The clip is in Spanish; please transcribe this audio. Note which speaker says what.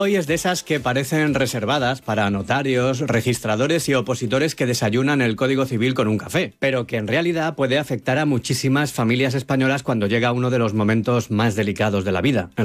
Speaker 1: Hoy es de esas que parecen reservadas para notarios, registradores y opositores que desayunan el Código Civil con un café, pero que en realidad puede afectar a muchísimas familias españolas cuando llega uno de los momentos más delicados de la vida.